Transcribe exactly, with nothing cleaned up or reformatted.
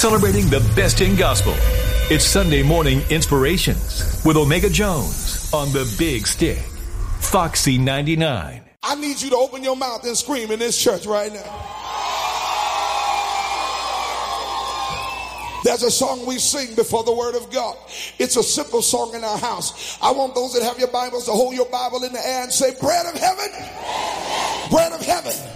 celebrating the best in gospel. It's Sunday Morning Inspirations with Omega Jones on the Big Stick, Foxy ninety-nine. I need you to open your mouth and scream in this church right now. There's a song we sing before the word of God. It's a simple song in our house. I want those that have your Bibles to hold your Bible in the air and say, bread of heaven, bread of heaven,